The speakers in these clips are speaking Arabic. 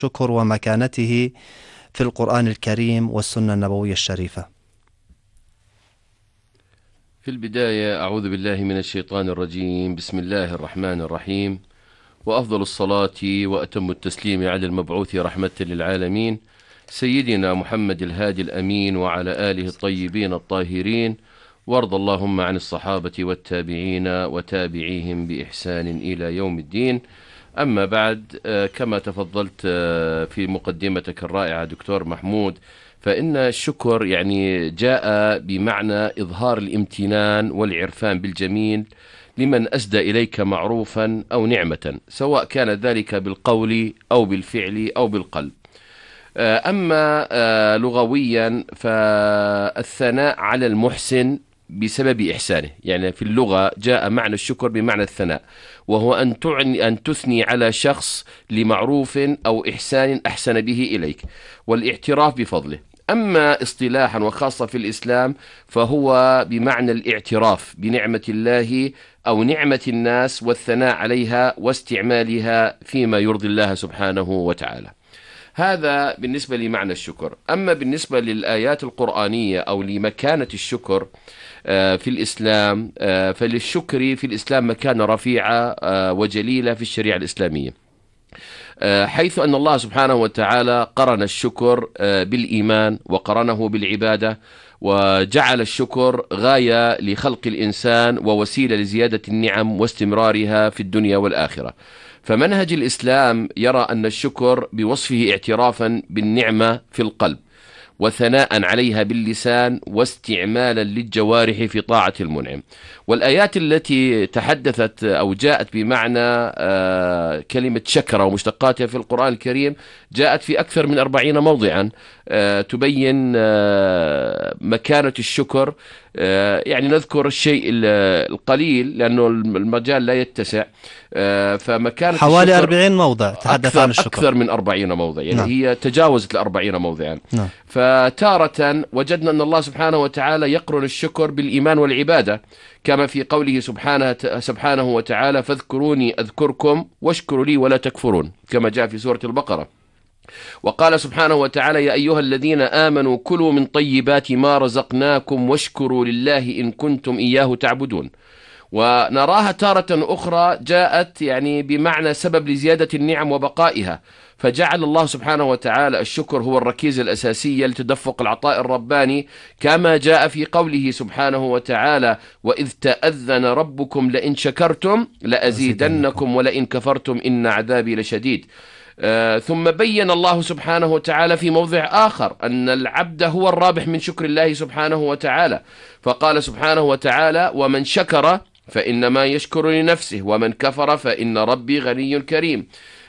الشكر ومكانته في القرآن الكريم والسنة النبوية الشريفة. في البداية أعوذ بالله من الشيطان الرجيم. بسم الله الرحمن الرحيم، وأفضل الصلاة وأتم التسليم على المبعوث رحمة للعالمين سيدنا محمد الهادي الأمين وعلى آله الطيبين الطاهرين، وارض اللهم عن الصحابة والتابعين وتابعيهم بإحسان إلى يوم الدين. أما بعد، كما تفضلت في مقدمتك الرائعة دكتور محمود، فإن الشكر يعني جاء بمعنى إظهار الامتنان والعرفان بالجميل لمن أسدى إليك معروفا أو نعمة، سواء كان ذلك بالقول أو بالفعل أو بالقلب. أما لغويا فالثناء على المحسن بسبب إحسانه، يعني في اللغة جاء معنى الشكر بمعنى الثناء، وهو أن تثني على شخص لمعروف أو إحسان أحسن به إليك، والاعتراف بفضله. أما اصطلاحا وخاصة في الإسلام فهو بمعنى الاعتراف بنعمة الله أو نعمة الناس والثناء عليها واستعمالها فيما يرضي الله سبحانه وتعالى. هذا بالنسبة لمعنى الشكر. أما بالنسبة للآيات القرآنية أو لمكانة الشكر في الإسلام، فللشكر في الإسلام مكانة رفيعة وجليلة في الشريعة الإسلامية، حيث أن الله سبحانه وتعالى قرن الشكر بالإيمان وقرنه بالعبادة، وجعل الشكر غاية لخلق الإنسان ووسيلة لزيادة النعم واستمرارها في الدنيا والآخرة. فمنهج الإسلام يرى أن الشكر بوصفه اعترافا بالنعمة في القلب، وثناء عليها باللسان، واستعمالا للجوارح في طاعة المنعم. والآيات التي تحدثت أو جاءت بمعنى كلمة شكر ومشتقاتها في القرآن الكريم جاءت في أكثر من 40 موضعا تبين مكانة الشكر. يعني نذكر الشيء القليل لأنه المجال لا يتسع. فمكانة حوالي الشكر 40 موضع تحدث عن الشكر، أكثر من 40 موضع، يعني نعم. هي تجاوزت 40 موضعا. نعم. فتارة وجدنا أن الله سبحانه وتعالى يقرن الشكر بالإيمان والعبادة، كما في قوله سبحانه وتعالى: فاذكروني أذكركم واشكروا لي ولا تكفرون، كما جاء في سورة البقرة. وقال سبحانه وتعالى: يا أيها الذين آمنوا كلوا من طيبات ما رزقناكم واشكروا لله إن كنتم إياه تعبدون. ونراها تارة أخرى جاءت يعني بمعنى سبب لزيادة النعم وبقائها، فجعل الله سبحانه وتعالى الشكر هو الركيزة الأساسية لتدفق العطاء الرباني، كما جاء في قوله سبحانه وتعالى: وإذ تأذن ربكم لئن شكرتم لأزيدنكم ولئن كفرتم إن عذابي لشديد. ثم بين الله سبحانه وتعالى في موضع آخر أن العبد هو الرابح من شكر الله سبحانه وتعالى، فقال سبحانه وتعالى: ومن شكر فإنما يشكر لنفسه ومن كفر فإن ربي غني كريم.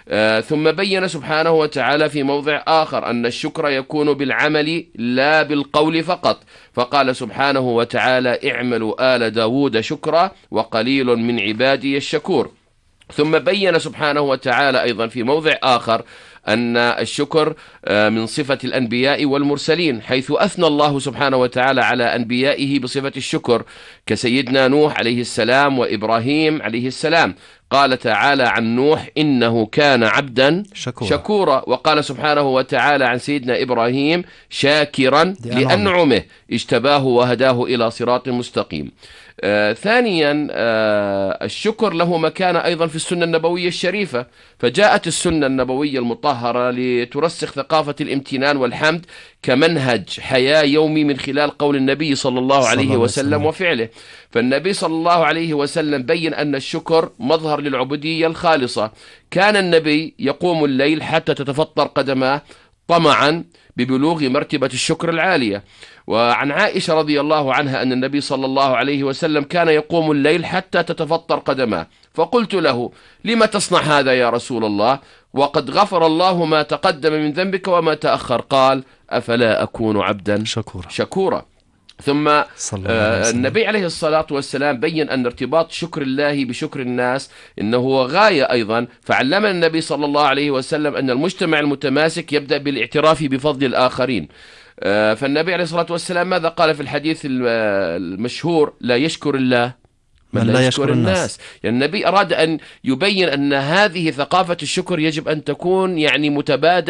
ثم بين سبحانه وتعالى في موضع آخر أن الشكر يكون بالعمل لا بالقول فقط، فقال سبحانه وتعالى: اعملوا آل داود شكرا وقليل من عبادي الشكور. ثم بين سبحانه وتعالى أيضا في موضع آخر أن الشكر من صفة الأنبياء والمرسلين، حيث أثنى الله سبحانه وتعالى على أنبيائه بصفة الشكر كسيدنا نوح عليه السلام وإبراهيم عليه السلام. قال تعالى عن نوح: إنه كان عبدا شكورا. وقال سبحانه وتعالى عن سيدنا إبراهيم: شاكرا لأنعمه اجتباه وهداه إلى صراط مستقيم. ثانيا، الشكر له مكانة أيضا في السنة النبوية الشريفة، فجاءت السنة النبوية المطهرة لترسخ ثقافة الامتنان والحمد كمنهج حياة يومي من خلال قول النبي صلى الله عليه وسلم وفعله. فالنبي صلى الله عليه وسلم بين أن الشكر مظهر للعبودية الخالصة. كان النبي يقوم الليل حتى تتفطر قدماه طمعا ببلوغ مرتبة الشكر العالية. وعن عائشة رضي الله عنها أن النبي صلى الله عليه وسلم كان يقوم الليل حتى تتفطر قدماه، فقلت له: لما تصنع هذا يا رسول الله وقد غفر الله ما تقدم من ذنبك وما تأخر؟ قال: أفلا أكون عبدا شكورا. ثم النبي عليه الصلاة والسلام بين أن ارتباط شكر الله بشكر الناس إنه هو غاية أيضا، فعلمنا النبي صلى الله عليه وسلم أن المجتمع المتماسك يبدأ بالاعتراف بفضل الآخرين. فالنبي عليه الصلاة والسلام ماذا قال في الحديث المشهور: لا يشكر الله من لا يشكر الناس. يعني النبي أراد أن يبين أن هذه ثقافة الشكر يجب أن تكون يعني متبادلة